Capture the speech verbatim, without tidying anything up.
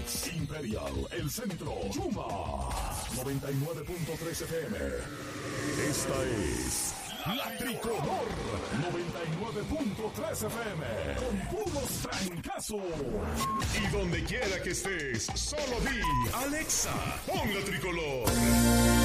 Phoenix, Imperial, El Centro, Chuma, noventa y nueve punto tres F M. Esta es La Tricolor, noventa y nueve punto tres F M, con puros trancazos. Y donde quiera que estés, solo di, Alexa, pon La Tricolor.